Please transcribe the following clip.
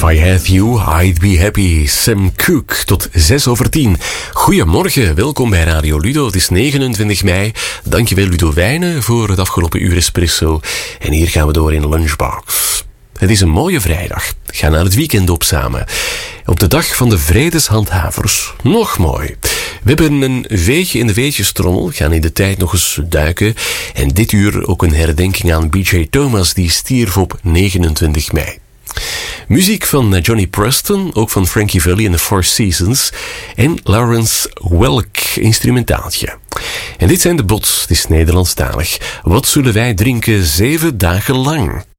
If I Had You, I'd Be Happy. Sam Cooke, tot 6:10. Goedemorgen, welkom bij Radio Ludo. Het is 29 mei. Dankjewel Ludo Wijnen voor het afgelopen uur espresso. En hier gaan we door in Lunchbox. Het is een mooie vrijdag. Ga naar het weekend op samen. Op de dag van de vredeshandhavers. Nog mooi. We hebben een veegje in de weetjestrommel. Gaan in de tijd nog eens duiken. En dit uur ook een herdenking aan B.J. Thomas, die stierf op 29 mei. Muziek van Johnny Preston, ook van Frankie Valli en The Four Seasons. En Lawrence Welk, instrumentaaltje. En dit zijn de Bots, het is Nederlandstalig. Wat zullen wij drinken 7 dagen lang?